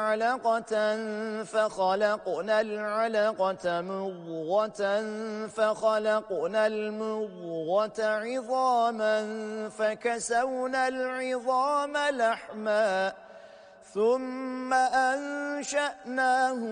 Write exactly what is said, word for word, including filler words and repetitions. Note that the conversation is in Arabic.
علقة فخلقنا العلقة مضغة فخلقنا المضغة عظاما فكسونا العظام لحما ثم أنشأناه